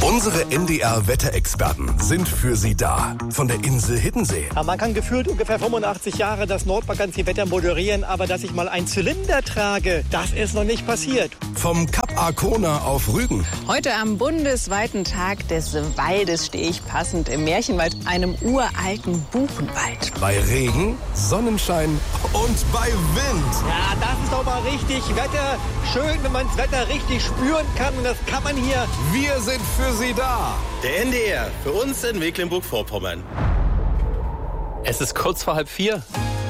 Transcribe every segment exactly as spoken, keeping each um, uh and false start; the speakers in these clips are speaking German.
Unsere N D R-Wetterexperten sind für Sie da. Von der Insel Hiddensee. Ja, man kann gefühlt ungefähr fünfundachtzig Jahre das Nordmagazin-Wetter moderieren, aber dass ich mal einen Zylinder trage, das ist noch nicht passiert. Vom Kap Arkona auf Rügen. Heute am bundesweiten Tag des Waldes stehe ich passend im Märchenwald, einem uralten Buchenwald. Bei Regen, Sonnenschein und bei Wind. Ja, das ist doch mal richtig Wetter. Schön, wenn man das Wetter richtig spüren kann. Und das kann man hier. Wir sind für Sie da. Der N D R, für uns in Mecklenburg-Vorpommern. Es ist kurz vor halb vier.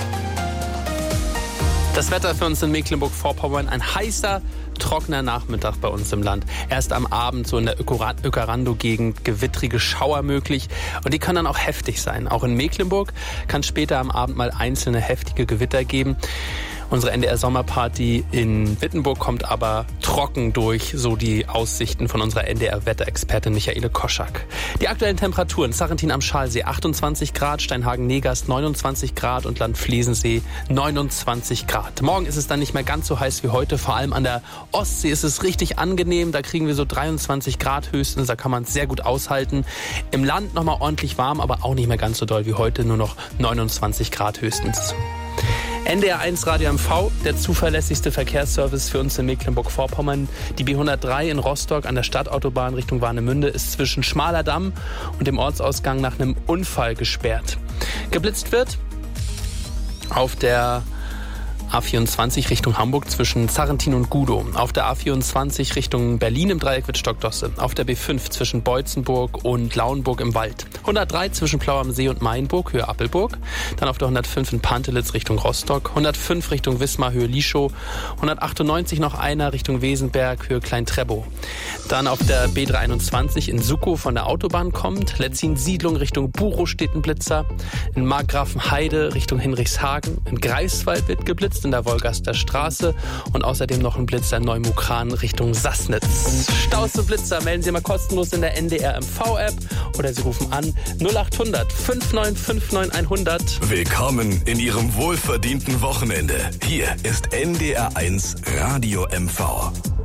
Das Wetter für uns in Mecklenburg-Vorpommern, ein heißer, trockener Nachmittag bei uns im Land. Erst am Abend so in der Ökarando-Gegend gewittrige Schauer möglich und die können dann auch heftig sein. Auch in Mecklenburg kann es später am Abend mal einzelne heftige Gewitter geben. Unsere N D R-Sommerparty in Wittenburg kommt aber trocken durch, so die Aussichten von unserer N D R-Wetterexpertin Michaele Koschak. Die aktuellen Temperaturen: Sarrentin am Schalsee achtundzwanzig Grad, Steinhagen-Negast neunundzwanzig Grad und Land Flesensee neunundzwanzig Grad. Morgen ist es dann nicht mehr ganz so heiß wie heute, vor allem an der Ostsee ist es richtig angenehm, da kriegen wir so dreiundzwanzig Grad höchstens, da kann man es sehr gut aushalten. Im Land nochmal ordentlich warm, aber auch nicht mehr ganz so doll wie heute, nur noch neunundzwanzig Grad höchstens. N D R eins Radio M V, der zuverlässigste Verkehrsservice für uns in Mecklenburg-Vorpommern. Die B hundertdrei in Rostock an der Stadtautobahn Richtung Warnemünde ist zwischen Schmaler Damm und dem Ortsausgang nach einem Unfall gesperrt. Geblitzt wird auf der A vierundzwanzig Richtung Hamburg zwischen Sarrentin und Gudow. Auf der A vierundzwanzig Richtung Berlin im Dreieck wird Stockdosse. Auf der B fünf zwischen Beutzenburg und Lauenburg im Wald. hundertdrei zwischen Plau am See und Mainburg, Höhe Appelburg. Dann auf der hundertfünf in Pantelitz Richtung Rostock. hundertfünf Richtung Wismar, Höhe Lischow. hundertachtundneunzig noch einer Richtung Wesenberg, Höhe Klein-Trebow. Dann auf der B dreihunderteinundzwanzig in Suckow von der Autobahn kommt. Letzin-Siedlung Richtung Burow steht ein Blitzer. In Markgrafenheide Richtung Hinrichshagen. In Greifswald wird geblitzt in der Wolgaster Straße und außerdem noch ein Blitzer in Neumukran Richtung Sassnitz. Staus und Blitzer melden Sie mal kostenlos in der N D R M V-App oder Sie rufen an null achthundert fünf neun fünf neun hundert. Willkommen in Ihrem wohlverdienten Wochenende. Hier ist N D R eins Radio M V.